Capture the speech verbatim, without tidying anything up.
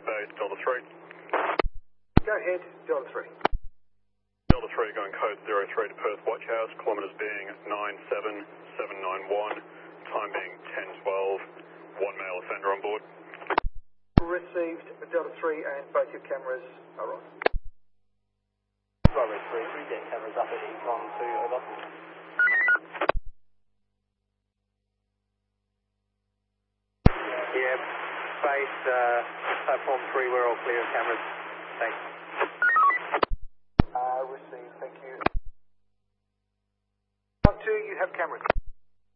Bay, Delta three. Go ahead, Delta three. Delta three going code zero three to Perth Watch House, kilometres being nine seven seven nine one, time being ten twelve, one male offender on board. Received Delta three and both your cameras are on. Bravo three, three get cameras up at Econ two, over. Yeah, base, uh, platform three, we're all clear of cameras. Thanks. Uh, received, thank you. One, two, you have cameras.